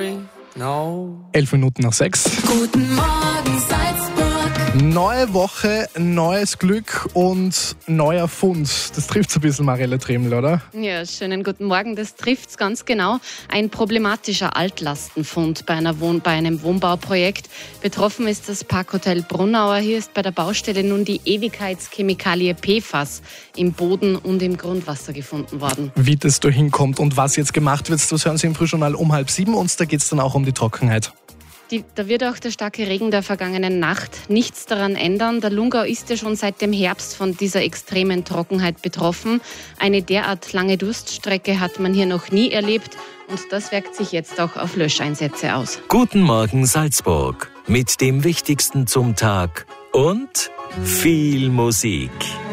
sorry, no. 6:11. Guten Morgen Salzburg. Neue Woche, neues Glück und neuer Fund. Das trifft so ein bisschen Marielle Treml, oder? Ja, schönen guten Morgen. Das trifft's ganz genau. Ein problematischer Altlastenfund bei einem Wohnbauprojekt. Betroffen ist das Parkhotel Brunauer. Hier ist bei der Baustelle nun die Ewigkeitschemikalie PFAS im Boden und im Grundwasser gefunden worden. Wie das da hinkommt und was jetzt gemacht wird, das hören Sie im Frühjournal um 6:30 und da geht es dann auch um die Trockenheit. Da wird auch der starke Regen der vergangenen Nacht nichts daran ändern. Der Lungau ist ja schon seit dem Herbst von dieser extremen Trockenheit betroffen. Eine derart lange Durststrecke hat man hier noch nie erlebt und das wirkt sich jetzt auch auf Löscheinsätze aus. Guten Morgen Salzburg mit dem Wichtigsten zum Tag und viel Musik.